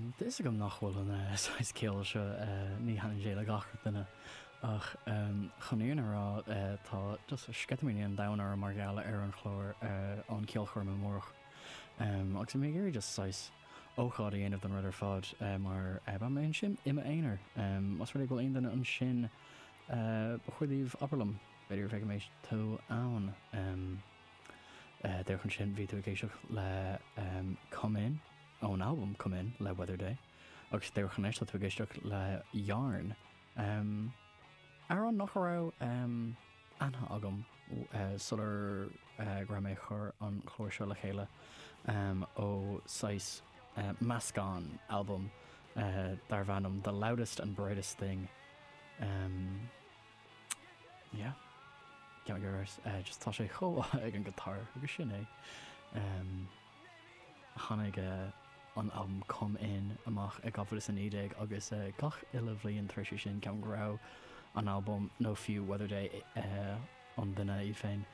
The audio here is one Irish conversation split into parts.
Dis go nachhfuil an céil se ní hanan déile gachar duine ach choníon rá tá just scetamíon danar mar geala ar an chlór an ceolchur me mórach. Agus mé géirí just 6 óád aanamh don ruidir fád mar ba mé sin imime éonar. Mas ru go aon duine an sin chuidíomh aberlam beidir bheith mééis tú ann. Déir chun sin ví tú géisioach le Come In ón album Come In le Weather Day agus déir chunéis tú géisioach le Yarn. Ar an nach rá anha agam sular gra mé chur an chlór seo le chéile ó 6 Mascon album dar bhanam The Loudest and Brightest Thing. Yeah. Geargus just tá sé cho ag an guitar agus sin é chanig an album Come In amach ag gaffu san idig agus gach ile bblion treisi sin cean grá an album nó fiú Weather Day an duine iad féin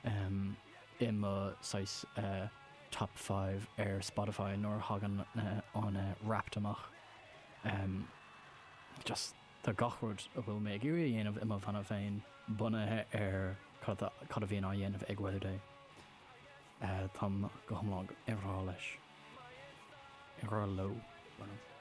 imime 6 top 5 ar Spotify nóair hagan an Wrapped amach just tá gachúd a bhfuil mé gurí dhéanamh imime fanna féin bunathe ar cad a bhíon á dhéanamh ag Weather Day. Tá go thomlág ar rá leis ar rá lo.